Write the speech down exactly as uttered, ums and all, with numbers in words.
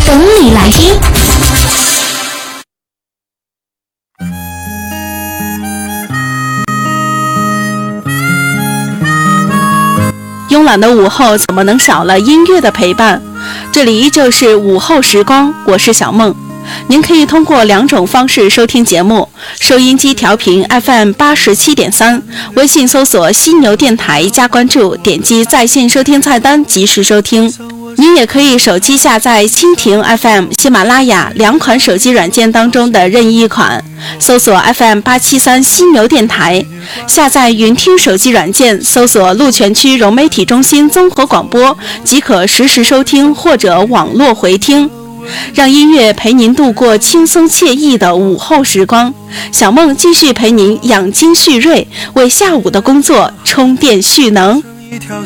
等你来听。 慵懒的午后怎么能少了音乐的陪伴？这里依旧是午后时光，我是小梦。您可以通过两种方式收听节目：收音机调频 F M 八十七点三，微信搜索犀牛电台加关注，点击在线收听菜单及时收听。您也可以手机下载蜻蜓 F M、喜马拉雅两款手机软件当中的任意一款，搜索 F M 八七三犀牛电台，下载云听手机软件，搜索鹿泉区融媒体中心综合广播，即可实时收听或者网络回听。让音乐陪您度过轻松惬意的午后时光，小梦继续陪您养精蓄锐，为下午的工作充电蓄能。 一条